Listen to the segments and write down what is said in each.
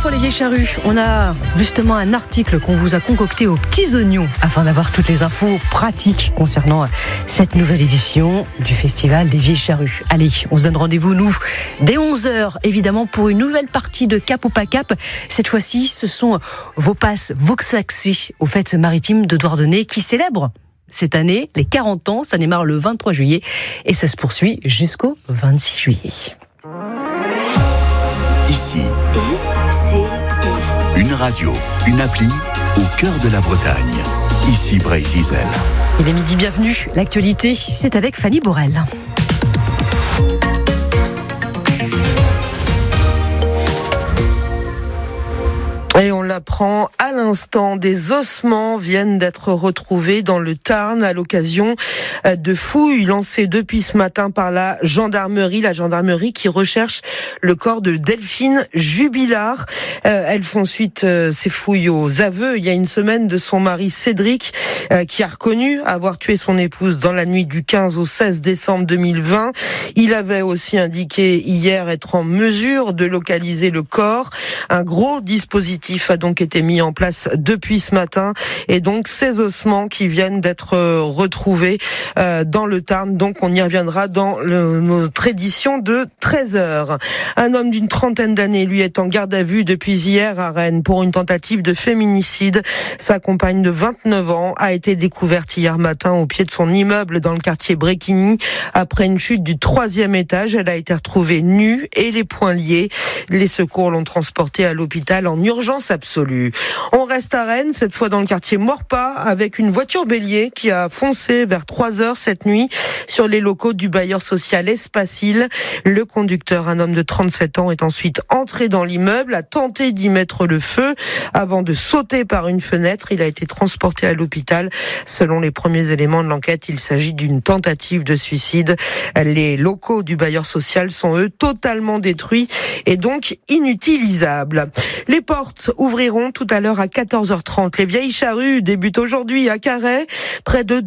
pour les vieilles charrues. On a justement un article qu'on vous a concocté aux petits oignons afin d'avoir toutes les infos pratiques concernant cette nouvelle édition du Festival des vieilles charrues. Allez, on se donne rendez-vous, nous, dès 11h, évidemment, pour une nouvelle partie de Cap ou pas Cap. Cette fois-ci, ce sont vos passes Vauxaxi aux fêtes maritimes de Douarnenez qui célèbrent cette année les 40 ans. Ça démarre le 23 juillet et ça se poursuit jusqu'au 26 juillet. Ici, une radio, une appli au cœur de la Bretagne. Ici Brésil. Il est midi, bienvenue. L'actualité, c'est avec Fanny Borel. Et on l'apprend à l'instant, des ossements viennent d'être retrouvés dans le Tarn à l'occasion de fouilles lancées depuis ce matin par la gendarmerie qui recherche le corps de Delphine Jubilard. Elles font suite, ces fouilles, aux aveux il y a une semaine de son mari Cédric, qui a reconnu avoir tué son épouse dans la nuit du 15 au 16 décembre 2020. Il avait aussi indiqué hier être en mesure de localiser le corps. Un gros dispositif a donc été mis en place depuis ce matin et donc ces ossements qui viennent d'être retrouvés dans le Tarn. Donc on y reviendra dans notre édition de 13h. Un homme d'une trentaine d'années, lui, est en garde à vue depuis hier à Rennes pour une tentative de féminicide. Sa compagne de 29 ans a été découverte hier matin au pied de son immeuble dans le quartier Bréquigny. Après une chute du 3e étage, elle a été retrouvée nue et les poings liés. Les secours l'ont transportée à l'hôpital en urgence absolue. On reste à Rennes, cette fois dans le quartier Maurepas, avec une voiture bélier qui a foncé vers 3h cette nuit sur les locaux du bailleur social Espacil. Le conducteur, un homme de 37 ans, est ensuite entré dans l'immeuble, a tenté d'y mettre le feu avant de sauter par une fenêtre. Il a été transporté à l'hôpital. Selon les premiers éléments de l'enquête, il s'agit d'une tentative de suicide. Les locaux du bailleur social sont, eux, totalement détruits et donc inutilisables. Les portes ouvriront tout à l'heure à 14h30. Les vieilles charrues débutent aujourd'hui à Carhaix. Près de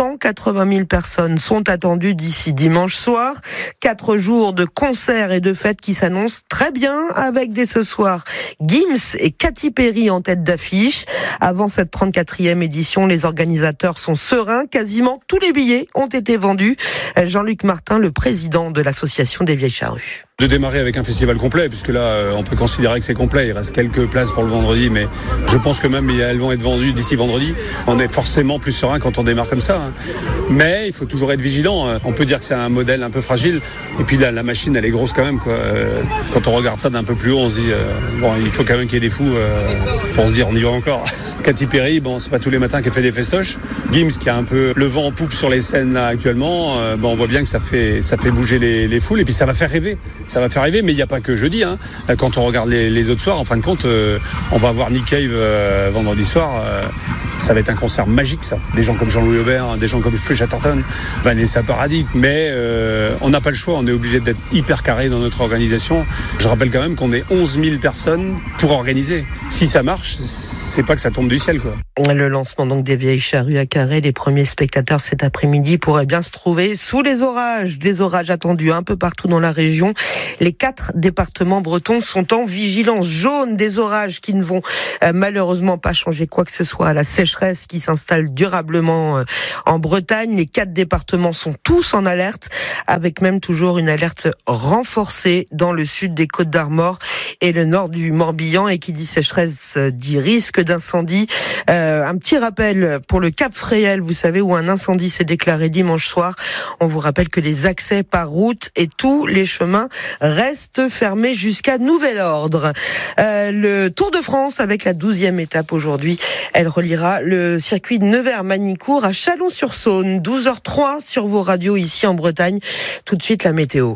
280 000 personnes sont attendues d'ici dimanche soir. 4 jours de concerts et de fêtes qui s'annoncent très bien avec dès ce soir Gims et Katy Perry en tête d'affiche. Avant cette 34e édition, les organisateurs sont sereins. Quasiment tous les billets ont été vendus. Jean-Luc Martin, le président de l'association des vieilles charrues. De démarrer avec un festival complet, puisque là, on peut considérer que c'est complet. Il reste quelques places pour le vendredi, mais je pense que même elles vont être vendues d'ici vendredi. On est forcément plus serein quand on démarre comme ça. Mais il faut toujours être vigilant. On peut dire que c'est un modèle un peu fragile. Et puis là, la machine, elle est grosse quand même, quoi. Quand on regarde ça d'un peu plus haut, on se dit, bon, il faut quand même qu'il y ait des fous pour se dire, on y va encore. Katy Perry, bon, c'est pas tous les matins qu'elle fait des festoches. Gims, qui a un peu le vent en poupe sur les scènes là actuellement, on voit bien que ça fait bouger les foules. Et puis ça va faire rêver. Ça va faire rêver, mais il n'y a pas que jeudi. Quand on regarde les autres soirs, en fin de compte, on va voir Nick Cave vendredi soir. Ça va être un concert magique, ça. Des gens comme Jean-Louis Aubert, des gens comme Trish Chatterton, Vanessa Paradis. Mais on n'a pas le choix, on est obligé d'être hyper carré dans notre organisation. Je rappelle quand même qu'on est 11 000 personnes pour organiser. Si ça marche, c'est pas que ça tombe du ciel, quoi. Le lancement donc des vieilles charrues à Carhaix, les premiers spectateurs cet après-midi pourraient bien se trouver sous les orages. Des orages attendus un peu partout dans la région. Les 4 départements bretons sont en vigilance jaune, des orages qui ne vont malheureusement pas changer quoi que ce soit à la sécheresse qui s'installe durablement en Bretagne. Les 4 départements sont tous en alerte, avec même toujours une alerte renforcée dans le sud des Côtes-d'Armor et le nord du Morbihan. Et qui dit sécheresse dit risque d'incendie. Un petit rappel pour le Cap Fréhel, vous savez, où un incendie s'est déclaré dimanche soir. On vous rappelle que les accès par route et tous les chemins restent fermés jusqu'à nouvel ordre. Le Tour de France avec la 12e étape aujourd'hui. Elle reliera le circuit de Nevers-Manicourt à Chalon-sur-Saône. 12h03 sur vos radios ici en Bretagne. Tout de suite la météo.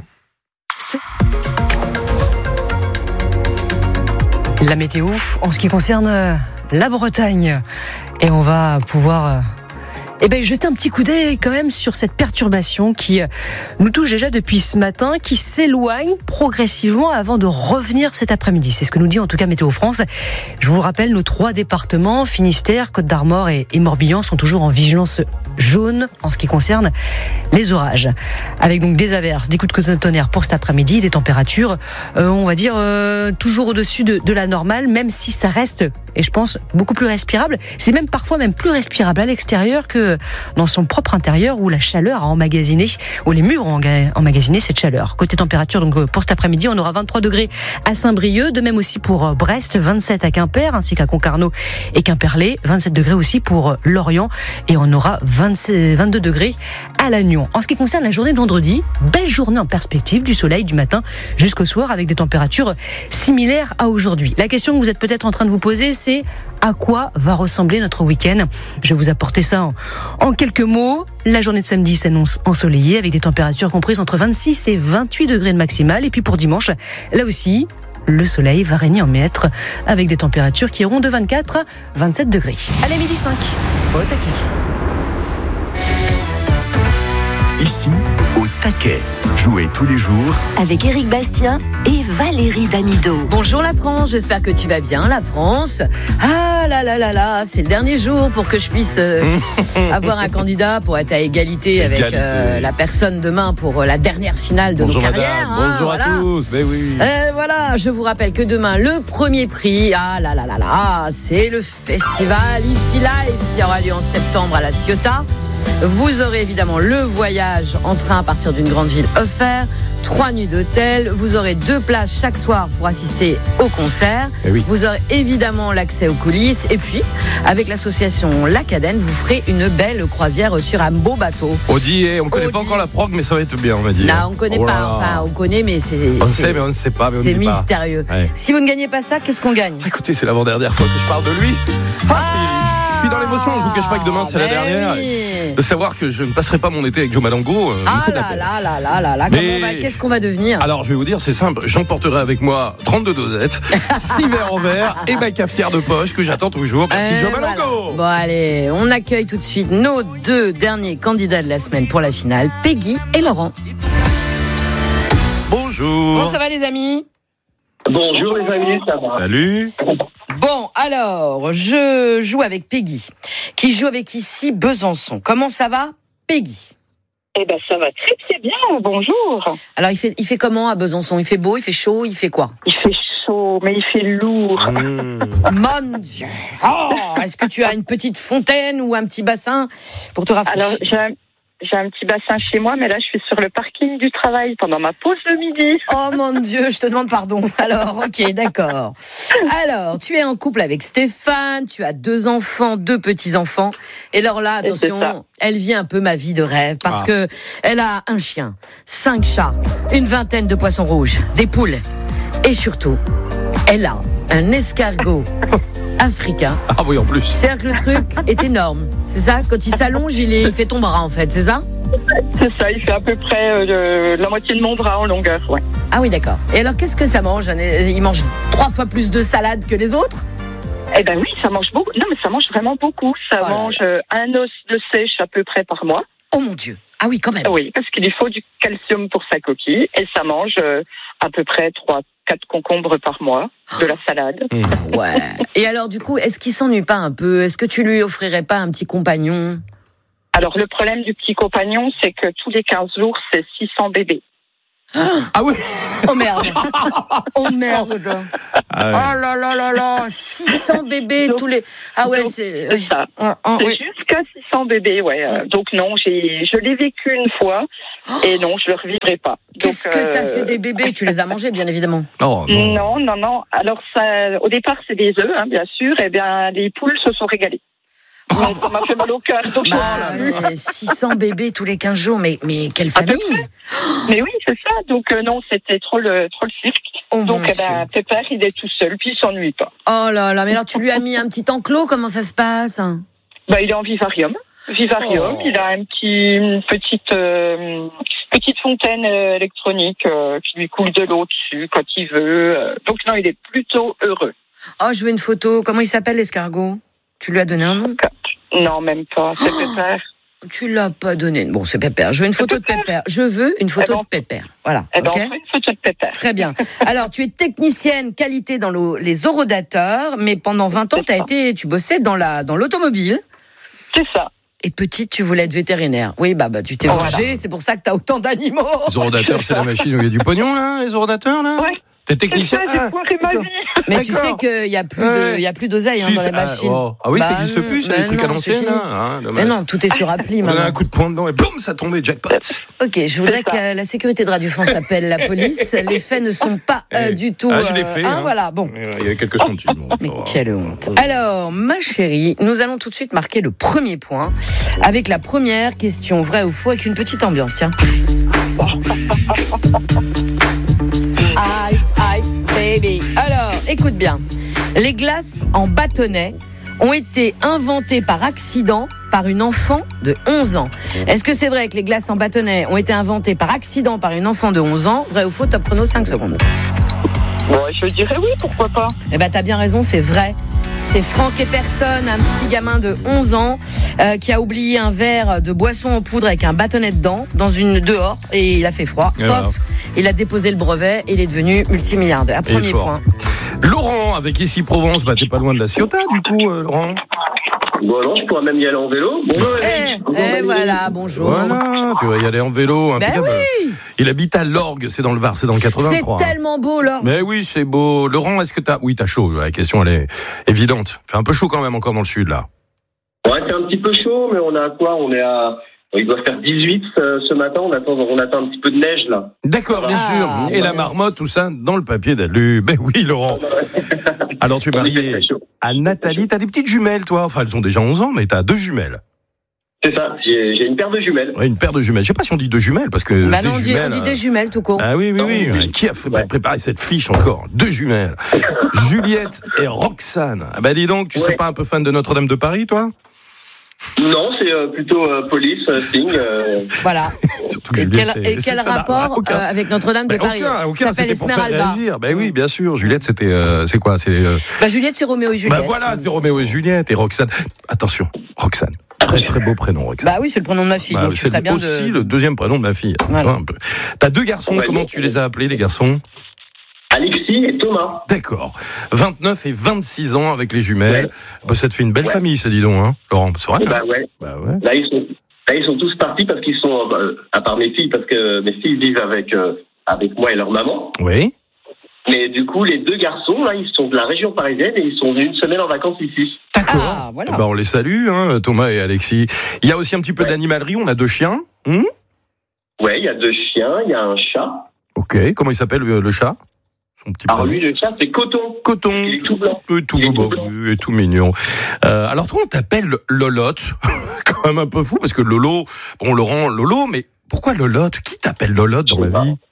La météo en ce qui concerne la Bretagne. Et on va pouvoir Eh bien, jetez un petit coup d'œil quand même sur cette perturbation qui nous touche déjà depuis ce matin, qui s'éloigne progressivement avant de revenir cet après-midi. C'est ce que nous dit en tout cas Météo France. Je vous rappelle, nos 3 départements, Finistère, Côte-d'Armor et Morbihan, sont toujours en vigilance jaune en ce qui concerne les orages. Avec donc des averses, des coups de tonnerre pour cet après-midi, des températures, on va dire, toujours au-dessus de la normale, même si ça reste, et je pense, beaucoup plus respirable. C'est même parfois même plus respirable à l'extérieur que dans son propre intérieur, où la chaleur a emmagasiné, où les murs ont emmagasiné cette chaleur. Côté température, donc pour cet après-midi, on aura 23 degrés à Saint-Brieuc, de même aussi pour Brest, 27 à Quimper, ainsi qu'à Concarneau et Quimperlé, 27 degrés aussi pour Lorient, et on aura 22 degrés à Lannion. En ce qui concerne la journée de vendredi, belle journée en perspective, du soleil du matin jusqu'au soir, avec des températures similaires à aujourd'hui. La question que vous êtes peut-être en train de vous poser, c'est à quoi va ressembler notre week-end? Je vais vous apporter ça en quelques mots. La journée de samedi s'annonce ensoleillée, avec des températures comprises entre 26 et 28 degrés de maximal. Et puis pour dimanche, là aussi, le soleil va régner en maître, avec des températures qui iront de 24 à 27 degrés. Allez, midi 5. Au taquet. Ici, au taquet. Jouez tous les jours avec Éric Bastien et Valérie Damido. Bonjour la France, j'espère que tu vas bien la France. Ah là là là là, c'est le dernier jour pour que je puisse avoir un candidat pour être à égalité avec la personne demain pour la dernière finale de nos carrières. Madame, bonjour à tous, mais oui. Voilà, je vous rappelle que demain, le premier prix, c'est le festival Ici Live qui aura lieu en septembre à La Ciotat. Vous aurez évidemment le voyage en train à partir d'une grande ville offert, 3 nuits d'hôtel, vous aurez 2 places chaque soir pour assister au concert, vous aurez évidemment l'accès aux coulisses, et puis avec l'association La Cadenne, vous ferez une belle croisière sur un beau bateau. On ne connaît pas encore la prog, mais ça va être bien, on va dire. Non, on ne connaît pas, enfin on connait, mais c'est... On sait, mais on ne sait pas, mais on c'est dit mystérieux. Ouais. Si vous ne gagnez pas ça, qu'est-ce qu'on gagne? Écoutez, c'est l'avant-dernière fois que je parle de lui. Je suis dans l'émotion, je vous cache pas que demain c'est la dernière. Oui. De savoir que je ne passerai pas mon été avec Joe Madango. Qu'est-ce qu'on va devenir? Alors je vais vous dire, c'est simple, j'emporterai avec moi 32 dosettes, 6 verres en verre et ma cafetière de poche que j'attends toujours. Merci Joe Madango. Bon allez, on accueille tout de suite nos 2 derniers candidats de la semaine pour la finale, Peggy et Laurent. Bonjour. Comment ça va les amis? Bonjour les amis, ça va? Salut. Bon, alors, je joue avec Peggy, qui joue avec ici Besançon. Comment ça va, Peggy? Eh ben, ça va très très bien, bonjour. Alors, il fait comment à Besançon? Il fait beau, il fait chaud, il fait quoi? Il fait chaud, mais il fait lourd. Mon Dieu. Est-ce que tu as une petite fontaine ou un petit bassin pour te rafraîchir? Alors, j'ai un petit bassin chez moi, mais là, je suis sur le parking du travail pendant ma pause de midi. Oh mon Dieu, je te demande pardon. Alors, ok, d'accord. Alors, tu es en couple avec Stéphane, tu as 2 enfants, 2 petits-enfants. Et alors là, attention, elle vit un peu ma vie de rêve parce que elle a un chien, 5 chats, une vingtaine de poissons rouges, des poules. Et surtout, elle a un escargot africain. Ah oui, en plus. C'est-à-dire que le truc est énorme. C'est ça? Quand il s'allonge, il fait ton bras, en fait. C'est ça? C'est ça, il fait à peu près la moitié de mon bras en longueur, ouais. Ah oui, d'accord. Et alors, qu'est-ce que ça mange? Il mange 3 fois plus de salade que les autres? Eh ben oui, ça mange beaucoup. Non, mais ça mange vraiment beaucoup. Ça mange un os de sèche à peu près par mois. Oh mon Dieu. Ah oui, quand même. Oui, parce qu'il lui faut du calcium pour sa coquille. Et ça mange à peu près 3-4 concombres par mois, de la salade. Ouais. Et alors, du coup, est-ce qu'il s'ennuie pas un peu? Est-ce que tu lui offrirais pas un petit compagnon? Alors, le problème du petit compagnon, c'est que tous les 15 jours, c'est 600 bébés. Ah oui. Oh merde. Oh merde. Ah ouais. Oh là là là là. 600 bébés Donc, tous les... Ah ouais, c'est c'est... ça. Oui. C'est jusqu'à 600 bébés, ouais. Donc non, je l'ai vécu une fois, et non, je le revivrai pas. Qu'est-ce que t'as fait des bébés? Tu les as mangés, bien évidemment. Oh, non. Non. Alors, ça, au départ, c'est des œufs, hein, bien sûr. Eh bien, les poules se sont régalées. Mais ça m'a fait mal au cœur. Donc, 600 bébés tous les 15 jours, mais quelle famille! Mais oui, c'est ça. Donc non, c'était trop le cirque. Oh donc Pépère, il est tout seul, puis il s'ennuie pas. Oh là là, mais alors tu lui as mis un petit enclos, comment ça se passe? Bah, il est en vivarium. Il a une petite fontaine électronique qui lui coule de l'eau dessus quand il veut. Donc non, il est plutôt heureux. Oh, je veux une photo. Comment il s'appelle l'escargot? Tu lui as donné un nom? Non, même pas. C'est Pépère. Tu l'as pas donné. Bon, c'est Pépère. Je veux une photo de Pépère. Je veux une photo de Pépère. Voilà. On Ok. fait une photo de Pépère. Très bien. Alors, tu es technicienne qualité dans les orodateurs, mais pendant 20 ans, tu bossais dans l'automobile. C'est ça. Et petite, tu voulais être vétérinaire. Oui, bah tu t'es vengée, c'est pour ça que tu as autant d'animaux. Les orodateurs, c'est la machine où il y a du pognon, là, les orodateurs, là? Ouais. T'es technicien? C'est ça, j'ai foiré ma vie. Mais tu sais qu'il n'y a plus d'oseille Si, dans les machines. Ah oui, ça n'existe plus, c'est des trucs à l'ancienne. Mais non, tout est sur appli On a maintenant. un coup de poing dedans et boum, ça tombait, jackpot. Ok, je voudrais que la sécurité de Radio France appelle la police. Les faits ne sont pas du tout... je l'ai fait. Voilà, bon. Il y a quelques centimes. Mais quelle honte. Alors, ma chérie, nous allons tout de suite marquer le premier point avec la première question vrai ou faux avec une petite ambiance, tiens. Ice, ice, baby. Alors, écoute bien. Les glaces en bâtonnet ont été inventées par accident par une enfant de 11 ans. Est-ce que c'est vrai que les glaces en bâtonnet ont été inventées par accident par une enfant de 11 ans? Vrai ou faux? Top chrono, 5 secondes. Bon, je dirais oui, pourquoi pas. Eh ben, t'as bien raison, c'est vrai. C'est Franck Epperson, un petit gamin de 11 ans, qui a oublié un verre de boisson en poudre avec un bâtonnet dedans, dehors, et il a fait froid. Et Pof, il a déposé le brevet et il est devenu multimilliardaire. Premier point. Laurent, avec Ici Provence, t'es pas loin de la Ciotat, du coup, Laurent? Bon, non, je pourrais même y aller en vélo. Bonjour, Et voilà, bonjour. Voilà, tu vas y aller en vélo. Ben oui. Il habite à Lorgues, c'est dans le Var, c'est dans le 83. C'est tellement beau, Laurent. Mais oui, c'est beau. Laurent, est-ce que Oui, t'as chaud. La question, elle est évidente. Fait un peu chaud quand même encore dans le sud, là. Ouais, c'est un petit peu chaud, mais on est à quoi? Il doit faire 18 ce matin, on attend un petit peu de neige, là. D'accord, bien sûr. Et la marmotte, tout ça, dans le papier d'alu. Ben oui, Laurent. Alors, tu es marié à Nathalie. T'as des petites jumelles, toi? Enfin, elles ont déjà 11 ans, mais t'as 2 jumelles. C'est ça, j'ai une paire de jumelles. Ouais, une paire de jumelles. Je sais pas si on dit 2 jumelles, parce que. Bah non, on dit des jumelles, tout court. Ah oui. Qui a préparé cette fiche encore? 2 jumelles. Juliette et Roxane. Ah bah dis donc, tu serais pas un peu fan de Notre-Dame de Paris, toi? Non, c'est plutôt police, thing. Voilà. Surtout que Juliette, quel rapport avec Notre-Dame de Paris? Aucun, c'était pour faire réagir. Ben oui, bien sûr. Juliette, c'était, c'est quoi? Juliette, c'est Roméo et Juliette. Bah voilà, c'est Roméo et Juliette. Et Roxane. Attention, Roxane. Très très beau prénom, Roxane. Bah oui, c'est le prénom de ma fille. Donc c'est aussi le deuxième prénom de ma fille. Voilà. T'as 2 garçons. Comment tu les as appelés, les garçons? Alexis et Thomas. D'accord. 29 et 26 ans avec les jumelles. Bah, ça te fait une belle famille, ça, dis donc, hein, Laurent. C'est vrai? Bah ouais. Là, ils sont tous partis parce qu'ils sont, à part mes filles, parce que mes filles vivent avec moi et leur maman. Oui. Mais du coup, les 2 garçons, là, ils sont de la région parisienne et ils sont venus une semaine en vacances ici. D'accord. Ah, voilà. Bah, on les salue, hein, Thomas et Alexis. Il y a aussi un petit peu d'animalerie. On a 2 chiens. Ouais, il y a 2 chiens, il y a un chat. Ok. Comment il s'appelle, le chat? Alors lui, le chat, c'est Coton. Coton. Il est tout blanc. Tout beau et tout mignon. Alors toi, on t'appelle Lolotte. Quand même un peu fou, parce que Lolo, Laurent, Lolo, mais pourquoi Lolotte? Qui t'appelle Lolotte dans la vie?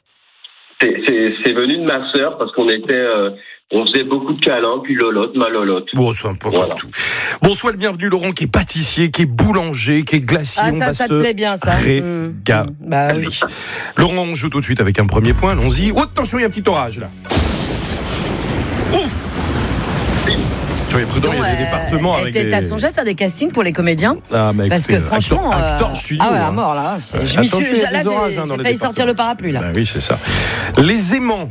C'est venu de ma sœur, parce qu'on on faisait beaucoup de câlins, puis Lolotte, ma Lolotte. Bon, c'est un peu comme tout. Bon, sois le bienvenu, Laurent, qui est pâtissier, qui est boulanger, qui est glacier. Ça te plaît bien, ça. Bah oui. Laurent, on joue tout de suite avec un premier point, allons-y. Oh, attention, il y a un petit orage, là. Soyez prudents, il y a des départements avec des... T'as songé à faire des castings pour les comédiens? Parce que franchement... Acteur studio. Ah ouais, à mort, là. J'ai failli sortir le parapluie, là. Bah oui, c'est ça. Les aimants,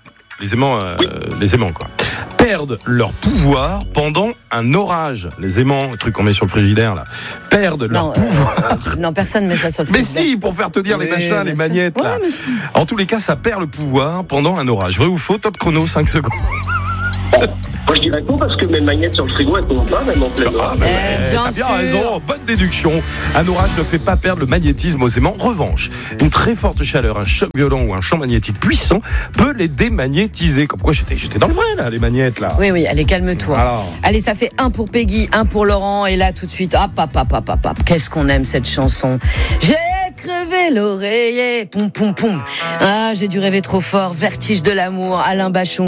quoi, perdent leur pouvoir pendant un orage. Les aimants, le truc qu'on met sur le frigidaire, là, perdent leur pouvoir. Non, personne ne met ça sur le frigidaire. Mais si, pour faire te dire les machins, les magnettes, là. En tous les cas, ça perd le pouvoir pendant un orage. Vrai ou faux? Top chrono, 5 secondes. Moi, je dirais non, parce que mes magnettes sur le frigo, elles tombent pas, même en plein orage. T'as bien raison, bonne déduction. Un orage ne fait pas perdre le magnétisme aux aimants. En revanche, une très forte chaleur, un choc violent ou un champ magnétique puissant peut les démagnétiser. Comme quoi, j'étais dans le vrai, là, les magnettes, là. Oui, allez, calme-toi. Alors. Allez, ça fait 1 pour Peggy, 1 pour Laurent, et là, tout de suite, qu'est-ce qu'on aime cette chanson. J'ai crevé l'oreiller, poum, poum, poum. Ah, j'ai dû rêver trop fort, vertige de l'amour, Alain Bachung.